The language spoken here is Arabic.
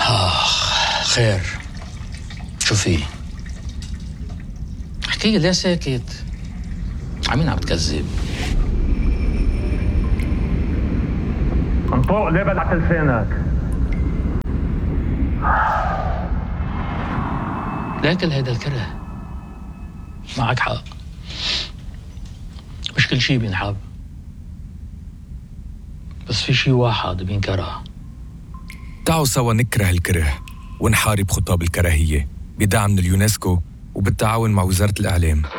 خير، شو في؟ احكي لي، ليه ساكت؟ عمين عم تكذب؟ انطق، ليه بلعت لسانك؟ لكن هيدا الكره، معك حق، مش كل شي بينحب، بس في شي واحد بينكره. تعالوا سوا نكره الكره ونحارب خطاب الكراهية بدعم من اليونسكو وبالتعاون مع وزارة الإعلام.